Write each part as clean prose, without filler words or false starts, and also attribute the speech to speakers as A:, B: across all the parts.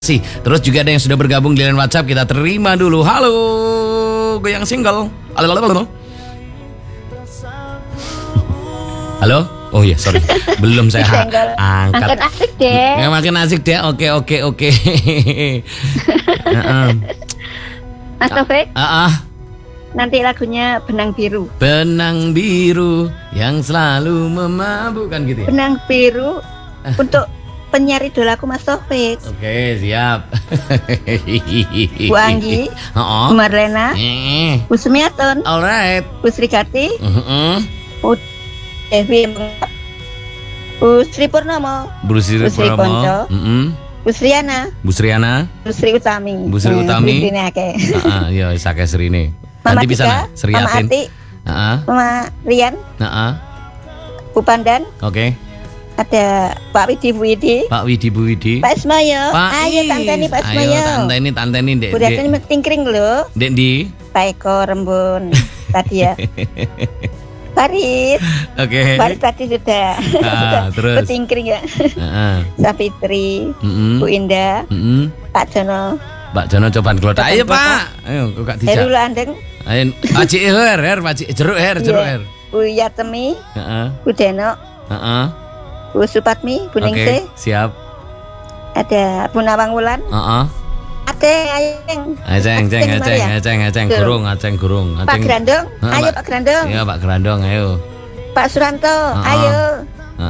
A: Terus juga ada yang sudah bergabung di line WhatsApp, kita terima dulu. Halo, goyang single. Halo. Halo? Oh iya, sorry. Belum saya angkat.
B: Makin asik deh.
A: Ya, makin asik deh. Oke.
B: Mas Taufik, nanti lagunya Benang Biru.
A: Benang biru yang selalu memabukkan gitu ya.
B: Benang Biru untuk penyiar idolaku Mas Taufik.
A: Oke, siap.
B: Bu Anggi, Bu Marlena, Bu Sumiaton,
A: Alright.
B: Bu Srikati, Bu Devi, Bu Sri Purnomo,
A: Bu Sri
B: Ponco, Bu Sriana,
A: Bu Sriana,
B: Bu Sri Utami.
A: Bu Sri Utami.
B: Ini akeh.
A: Ya sake Srine.
B: Mama
A: Nanti bisa
B: Tika,
A: nah, Sriatin.
B: Mama Ati, Mama Rian, Bu Pandan.
A: Oke.
B: Ada Pak Widi Bu Widi,
A: Pak Widi Bu Widi,
B: Pak Ismayo. Ayo tanteni Pak Ismayo.
A: Ayo tanteni Dek.
B: Udah kan tingkring lho.
A: Dek di
B: Pak Eko Rembun tadi ya. Farid.
A: Oke.
B: Farid tadi sudah.
A: Terus
B: tingkring ya. Safitri, Bu Indah, Pak Jono.
A: Pak Jono cobaan klothak. Ayo Pak. Ayo kok gak dijak.
B: Herul Andeng.
A: Ayo Aci her, Pak jeruk her.
B: Bu Yatemi. Bu Deno. Bu Supatmi, Bu Ningsih.
A: Siap.
B: Ada Bu Nawang Wulan.
A: Aceng gurung.
B: Pak Grandong. Ayo Pak Grandong.
A: Iya Pak Grandong, ayo.
B: Pak Suranto, ayo.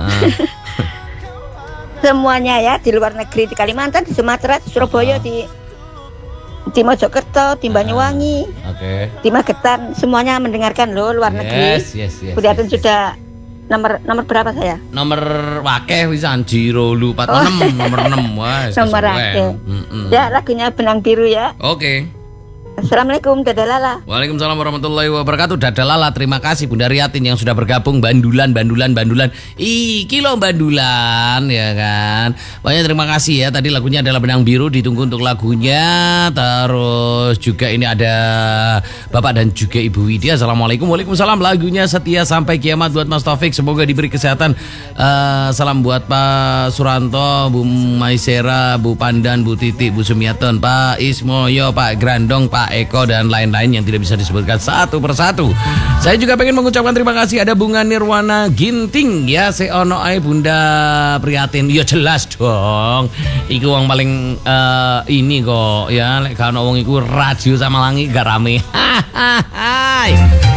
B: Semuanya ya di luar negeri, di Kalimantan, di Sumatera, di Surabaya, di Mojokerto, di Banyuwangi, di Magetan, semuanya mendengarkan loh luar negeri.
A: Yes.
B: Budiaten sudah nomor berapa saya?
A: Nomor wakeh wisan Jiro lu 46 nomor 6 wah.
B: Nomor wakeh. Ya lagunya Benang Biru ya.
A: Oke.
B: Assalamualaikum Dada Lala.
A: Waalaikumsalam warahmatullahi wabarakatuh. Dada Lala, terima kasih Bunda Riatin yang sudah bergabung. Bandulan. Iki lo bandulan ya kan. Banyak terima kasih ya. Tadi lagunya adalah Benang Biru, ditunggu untuk lagunya. Terus juga ini ada Bapak dan juga Ibu Widya. Assalamualaikum. Waalaikumsalam. Lagunya Setia Sampai Kiamat buat Mas Taufik. Semoga diberi kesehatan. Salam buat Pak Suranto, Bu Maisera, Bu Pandan, Bu Titik, Bu Sumiaton, Pak Ismoyo, Pak Grandong, Pak Eko dan lain-lain yang tidak bisa disebutkan satu persatu. Saya juga pengen mengucapkan terima kasih ada Bunga Nirwana Ginting ya, seono ae Bunda Prihatin. Ya jelas dong. Iku wong paling ini kok ya, lek gak ono wong iku radio sama langi gak rame. Hai.